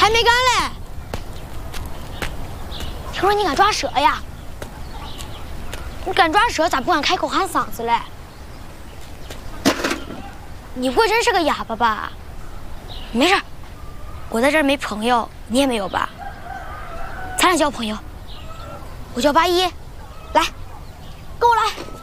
还没干嘞。听说你敢抓蛇呀？你敢抓蛇，咋不敢开口喊嗓子嘞？你不会真是个哑巴吧？没事，我在这儿没朋友，你也没有吧？咱俩交朋友。我叫八一，来，跟我来。